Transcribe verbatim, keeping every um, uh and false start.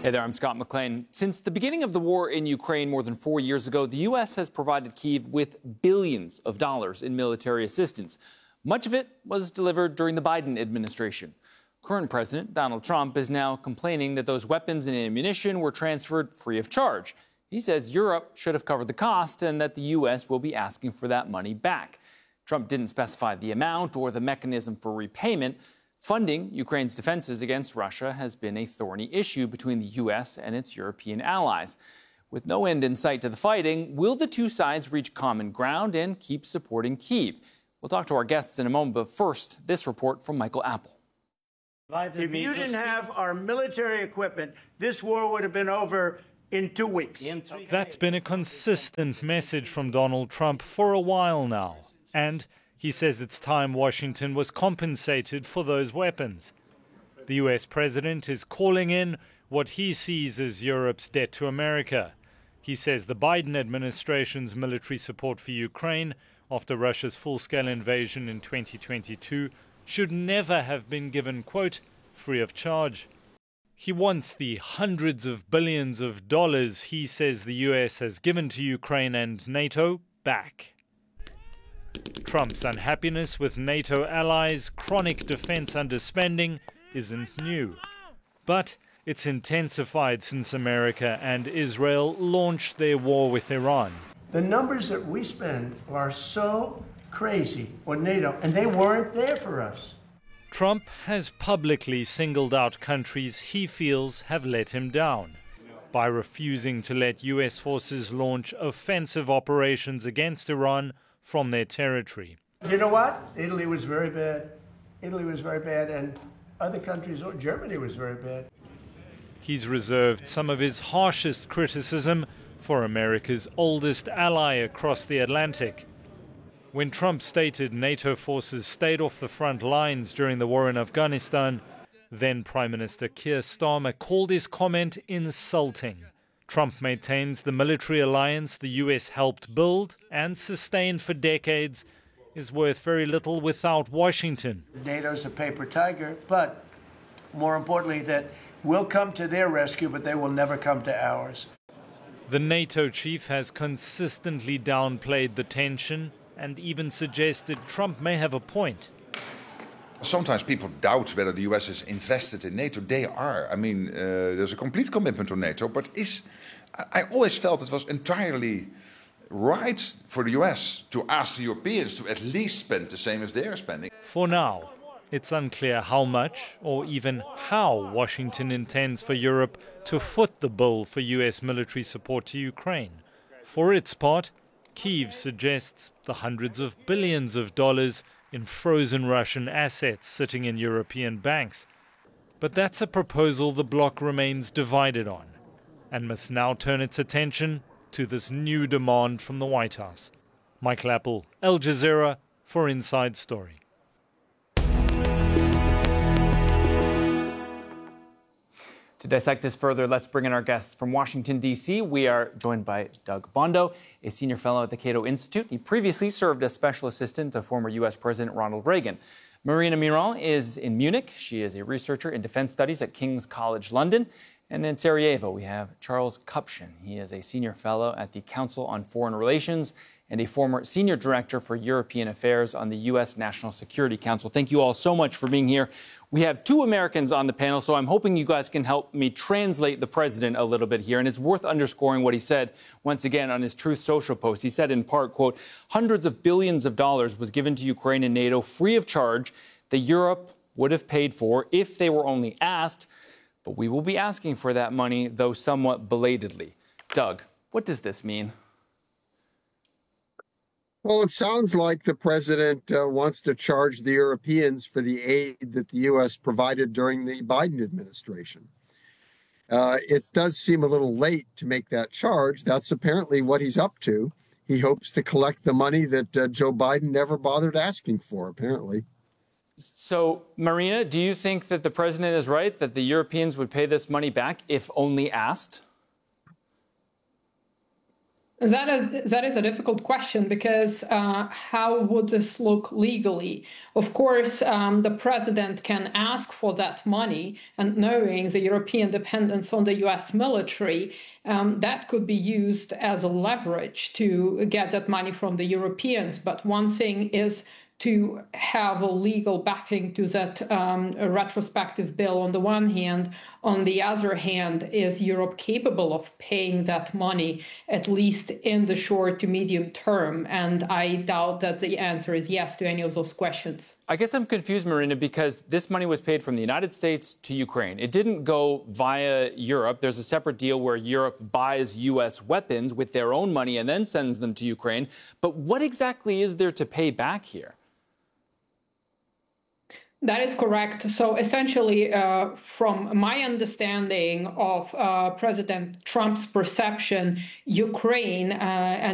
Hey there, I'm Scott McLean. Since the beginning of the war in Ukraine more than four years ago, the U S has provided Kyiv with billions of dollars in military assistance. Much of it was delivered during the Biden administration. Current President Donald Trump is now complaining that those weapons and ammunition were transferred free of charge. He says Europe should have covered the cost and that the U S will be asking for that money back. Trump didn't specify the amount or the mechanism for repayment. Funding Ukraine's defenses against Russia has been a thorny issue between the U S and its European allies. With no end in sight to the fighting, will the two sides reach common ground and keep supporting Kyiv? We'll talk to our guests in a moment, but first, this report from Michael Apple. If you didn't have our military equipment, this war would have been over in two weeks. That's been a consistent message from Donald Trump for a while now. And he says it's time Washington was compensated for those weapons. The U S president is calling in what he sees as Europe's debt to America. He says the Biden administration's military support for Ukraine after Russia's full-scale invasion in twenty twenty-two should never have been given, quote, free of charge. He wants the hundreds of billions of dollars he says the U S has given to Ukraine and NATO back. Trump's unhappiness with NATO allies' chronic defense underspending isn't new. But it's intensified since America and Israel launched their war with Iran. The numbers that we spend are so crazy, or NATO, and they weren't there for us. Trump has publicly singled out countries he feels have let him down by refusing to let U S forces launch offensive operations against Iran from their territory. You know what? Italy was very bad. Italy was very bad, and other countries, Germany was very bad. He's reserved some of his harshest criticism for America's oldest ally across the Atlantic. When Trump stated NATO forces stayed off the front lines during the war in Afghanistan, then Prime Minister Keir Starmer called his comment insulting. Trump maintains the military alliance the U S helped build and sustain for decades is worth very little without Washington. NATO's a paper tiger, but more importantly, that we'll come to their rescue, but they will never come to ours. The NATO chief has consistently downplayed the tension and even suggested Trump may have a point. Sometimes people doubt whether the U S is invested in NATO. They are. I mean, uh, there's a complete commitment to NATO, but is I always felt it was entirely right for the U S to ask the Europeans to at least spend the same as they're spending. For now, it's unclear how much or even how Washington intends for Europe to foot the bill for U S military support to Ukraine. For its part, Kyiv suggests the hundreds of billions of dollars in frozen Russian assets sitting in European banks. But that's a proposal the bloc remains divided on and must now turn its attention to this new demand from the White House. Michael Apple, Al Jazeera for Inside Story. To dissect this further, let's bring in our guests from Washington, D C. We are joined by Doug Bondo, a senior fellow at the Cato Institute. He previously served as special assistant to former U S President Ronald Reagan. Marina Miron is in Munich. She is a researcher in defense studies at King's College London. And in Sarajevo, we have Charles Kupchan. He is a senior fellow at the Council on Foreign Relations and a former senior director for European Affairs on the U S National Security Council. Thank you all so much for being here. We have two Americans on the panel, so I'm hoping you guys can help me translate the president a little bit here. And it's worth underscoring what he said once again on his Truth Social post. He said in part, quote, hundreds of billions of dollars was given to Ukraine and NATO free of charge that Europe would have paid for if they were only asked. But we will be asking for that money, though somewhat belatedly. Doug, what does this mean? Well, it sounds like the president uh, wants to charge the Europeans for the aid that the U S provided during the Biden administration. Uh, it does seem a little late to make that charge. That's apparently what he's up to. He hopes to collect the money that uh, Joe Biden never bothered asking for, apparently. So, Marina, do you think that the president is right, that the Europeans would pay this money back if only asked? That is, that is a difficult question because uh, how would this look legally? Of course, um, the president can ask for that money, and knowing the European dependence on the U S military, um, that could be used as a leverage to get that money from the Europeans. But one thing is to have a legal backing to that um, retrospective bill on the one hand. On the other hand, is Europe capable of paying that money, at least in the short to medium term? And I doubt that the answer is yes to any of those questions. I guess I'm confused, Marina, because this money was paid from the United States to Ukraine. It didn't go via Europe. There's a separate deal where Europe buys U S weapons with their own money and then sends them to Ukraine. But what exactly is there to pay back here? That is correct. So essentially, uh, from my understanding of uh, President Trump's perception, Ukraine uh, and